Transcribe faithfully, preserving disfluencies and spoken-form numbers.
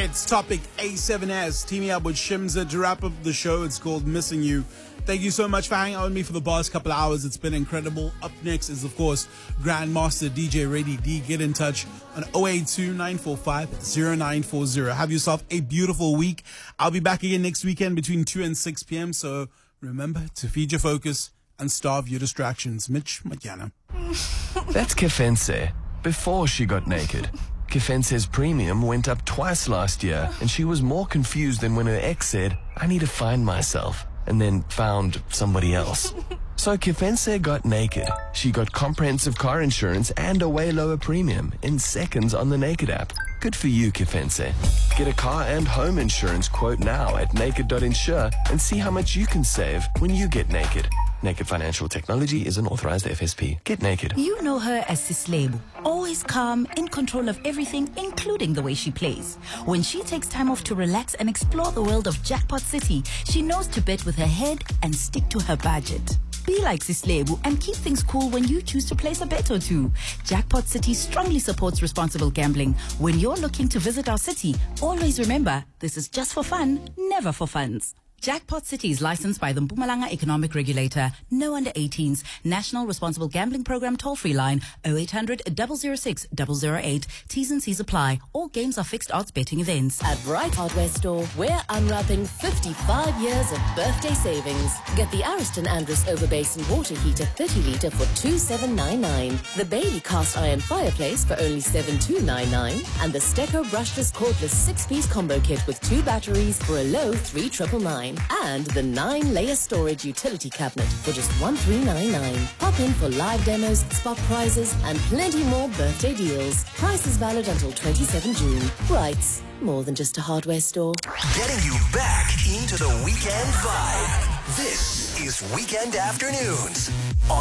It's Topic A seven S, teaming up with Shimza to wrap up the show. It's called Missing You. Thank you so much for hanging out with me for the past couple of hours. It's been incredible. Up next is, of course, Grandmaster D J Ready D. Get in touch on oh eight two, nine four five, oh nine four oh. Have yourself a beautiful week. I'll be back again next weekend between two and six p.m. So remember to feed your focus and starve your distractions. Mitch Magyana. That's Kefense before she got naked. Kefense's premium went up twice last year, and she was more confused than when her ex said, "I need to find myself," and then found somebody else. So Kefense got naked. She got comprehensive car insurance and a way lower premium in seconds on the Naked app. Good for you, Kefense. Get a car and home insurance quote now at naked dot insure and see how much you can save when you get naked. Naked Financial Technology is an authorized F S P. Get naked. You know her as Sislebu. Always calm, in control of everything, including the way she plays. When she takes time off to relax and explore the world of Jackpot City, she knows to bet with her head and stick to her budget. Be like Sislebu and keep things cool when you choose to place a bet or two. Jackpot City strongly supports responsible gambling. When you're looking to visit our city, always remember, this is just for fun, never for funds. Jackpot City is licensed by the Mpumalanga Economic Regulator. No under eighteens. National Responsible Gambling Program toll-free line oh eight hundred, double oh six, double oh eight. T's and C's apply. All games are fixed odds betting events. At Bright Hardware Store, we're unwrapping fifty-five years of birthday savings. Get the Ariston Andrus Overbasin water heater thirty litre for two seven nine nine. The Bailey cast iron fireplace for only seven two nine nine. And the Stecco brushless cordless six-piece combo kit with two batteries for a low three nine nine nine. And the nine-layer storage utility cabinet for just one three nine nine. Pop in for live demos, spot prizes, and plenty more birthday deals. Prices valid until twenty-seventh June. Brights, more than just a hardware store. Getting you back into the weekend vibe. This is Weekend Afternoons.